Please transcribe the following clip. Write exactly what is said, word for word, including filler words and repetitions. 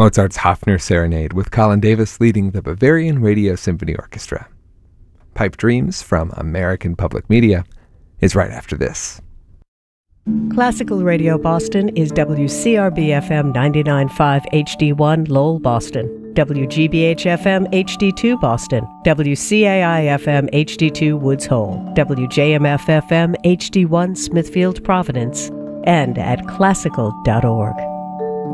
Mozart's Hafner Serenade with Colin Davis leading the Bavarian Radio Symphony Orchestra. Pipe Dreams from American Public Media is right after this. Classical Radio Boston is W C R B F M ninety-nine point five H D one Lowell, Boston, W G B H F M H D two Boston, W C A I F M H D two Woods Hole, W J M F F M H D one Smithfield, Providence, and at classical dot org.